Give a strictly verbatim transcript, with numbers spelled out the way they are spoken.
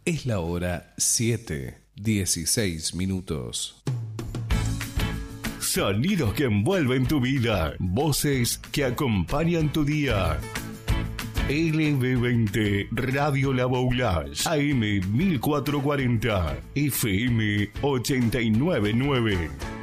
Es la hora siete, dieciséis minutos. Sonidos que envuelven tu vida. Voces que acompañan tu día. L B veinte Radio La Boulage. A M mil cuatrocientos cuarenta. F M ochenta y nueve punto nueve.